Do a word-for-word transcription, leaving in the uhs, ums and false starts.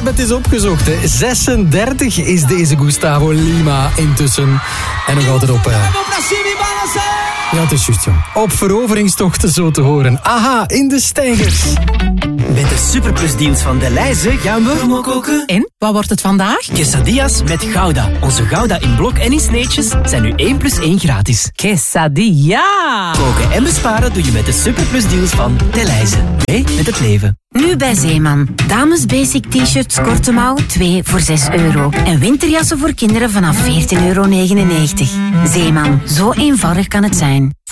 hebben het eens opgezocht. Hè. zesendertig is deze Gustavo Lima intussen. En nog altijd op... Uh... Ja, het is juist, jong. Op veroveringstochten zo te horen. Aha, in de stijgers. Met de superplusdeals van Delhaize gaan we promokoken. En, wat wordt het vandaag? Quesadillas met Gouda. Onze Gouda in blok en in sneetjes zijn nu één plus één gratis. Quesadilla! Koken en besparen doe je met de superplusdeals van Delhaize. Mee met het leven. Nu bij Zeeman. Dames basic t-shirts korte mouw twee voor zes euro. En winterjassen voor kinderen vanaf veertien euro negenennegentig. Zeeman, zo eenvoudig kan het zijn.